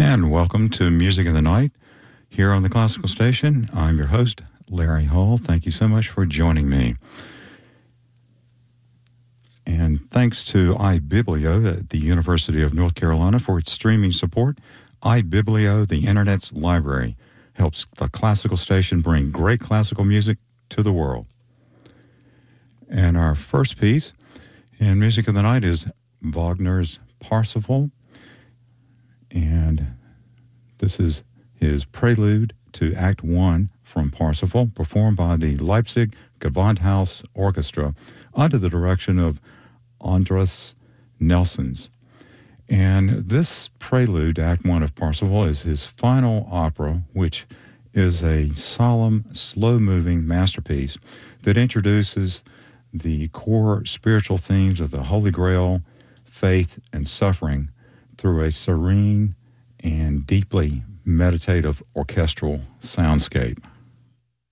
And welcome to Music in the Night here on the Classical Station. I'm your host, Larry Hull. Thank you so much for joining me. And thanks to iBiblio at the University of North Carolina for its streaming support. iBiblio, the Internet's library, helps the Classical Station bring great classical music to the world. And our first piece in Music in the Night is Wagner's Parsifal. And this is his prelude to Act 1 from Parsifal, performed by the Leipzig Gewandhaus Orchestra under the direction of Andras Nelsons. And this prelude, Act 1 of Parsifal, is his final opera, which is a solemn, slow-moving masterpiece that introduces the core spiritual themes of the Holy Grail, faith, and suffering through a serene and deeply meditative orchestral soundscape.